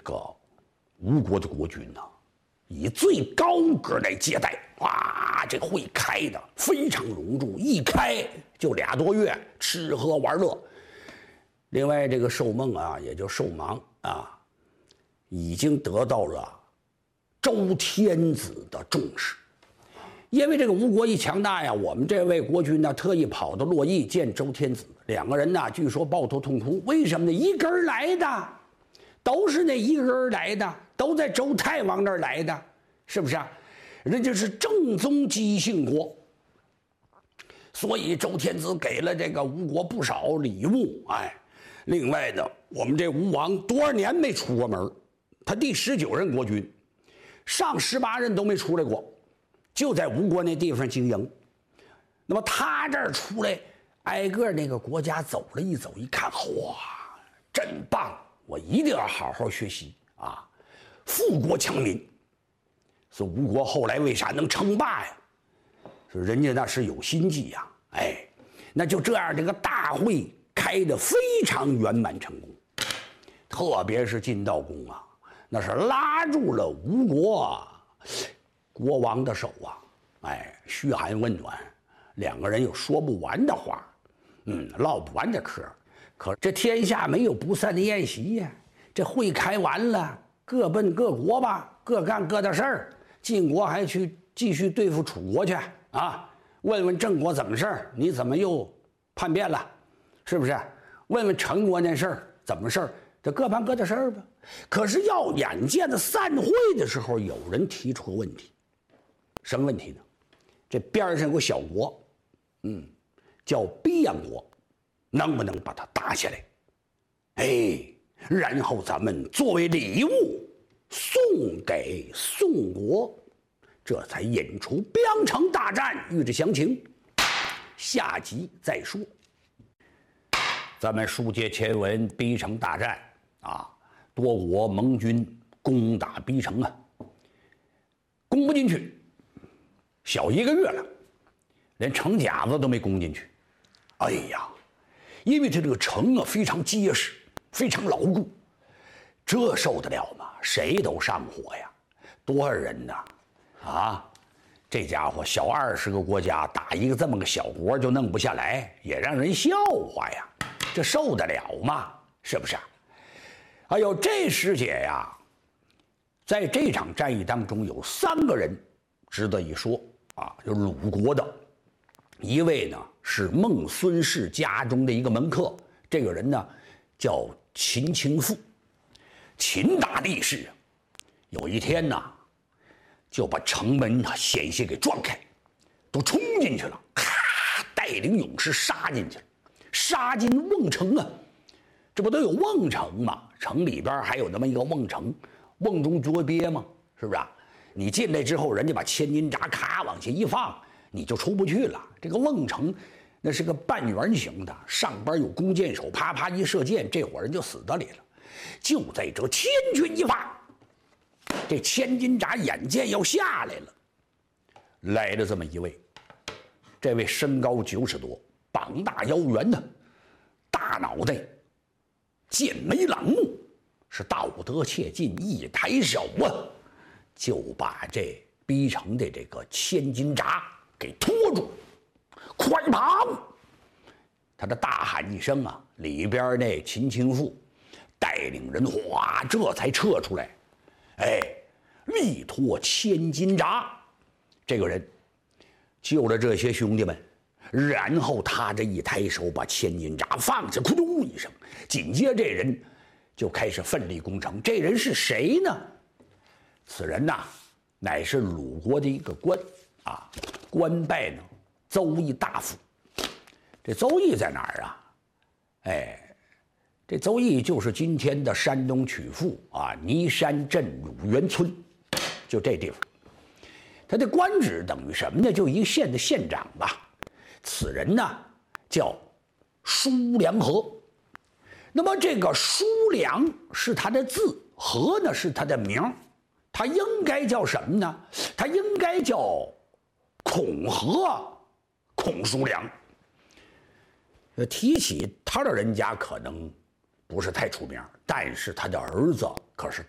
个吴国的国君呢，以最高格来接待。哇，这会开的非常隆重，一开就2多月，吃喝玩乐。另外，这个寿梦啊，也就寿芒啊，已经得到了周天子的重视。因为这个吴国一强大呀，我们这位国君呢，特意跑到洛邑见周天子，两个人呢，据说抱头痛哭。为什么呢？一根来的，都是那一根来的，都在周太王那儿来的，是不是啊？人家是正宗姬姓国，所以周天子给了这个吴国不少礼物。哎，另外呢，我们这吴王多少年没出过门，他第19任国君，上18任都没出来过。就在吴国那地方经营，那么他这儿出来，挨个那个国家走了一走，一看，哇，真棒！我一定要好好学习啊，富国强民。所以吴国后来为啥能称霸呀？说人家那是有心计呀，哎，那就这样，这个大会开得非常圆满成功，特别是晋悼公啊，那是拉住了吴国国王的手啊，哎，嘘寒问暖，两个人有说不完的话，唠不完的嗑。可这天下没有不散的宴席呀，这会开完了，各奔各国吧，各干各的事儿。晋国还去继续对付楚国去啊，问问郑国怎么事儿，你怎么又叛变了，是不是？问问陈国那事儿怎么事儿，这各办各的事儿吧。可是要眼见的散会的时候，有人提出个问题。什么问题呢？这边上有个小国，叫邳阳国，能不能把它打下来？哎，然后咱们作为礼物送给宋国，这才引出邳城大战。欲知详情，下集再说。咱们书接前文，邳城大战啊，多国盟军攻打邳城啊，攻不进去。小1个月了，连城甲子都没攻进去。哎呀，因为这个城啊非常结实，非常牢固，这受得了吗？谁都上火呀！多少人呐？啊，这家伙小20个国家打一个这么个小国就弄不下来，也让人笑话呀！这受得了吗？是不是？哎呦，这师姐呀，在这场战役当中有3个人值得一说啊，就鲁国的一位呢是孟孙氏家中的一个门客，这个人呢叫秦青父。秦大力士有一天呢就把城门险些给撞开，都冲进去了，咔，带领勇士杀进去了，杀进瓮城啊。这不都有瓮城吗？城里边还有那么一个瓮城，瓮中捉鳖吗？是不是啊？你进来之后，人家把千斤闸咔往下一放，你就出不去了。这个瓮城那是个半圆形的，上边有弓箭手，啪啪一射箭，这伙人就死到里了。就在这千钧一发，这千斤闸眼见要下来了，来了这么一位，这位身高90多，膀大腰圆的，大脑袋，剑眉朗目，是道德切近，一抬手啊，就把这邳城的这个千斤闸给拖住，快跑！他这大喊一声啊，里边那秦青父带领人哗，这才撤出来，哎，力拖千斤闸。这个人救了这些兄弟们，然后他这一抬手把千斤闸放下，咕咚一声，紧接着这人就开始奋力攻城。这人是谁呢？此人呐，乃是鲁国的一个官啊，官拜呢邹邑大夫。这邹邑在哪儿啊？哎，这邹邑就是今天的山东曲阜啊，尼山镇鲁源村，就这地方。他的官职等于什么呢？就一个县的县长吧。此人呢叫叔良和。那么这个叔良是他的字，和呢是他的名，他应该叫什么呢？他应该叫孔和，孔叔良。提起他老人家可能不是太出名，但是他的儿子可是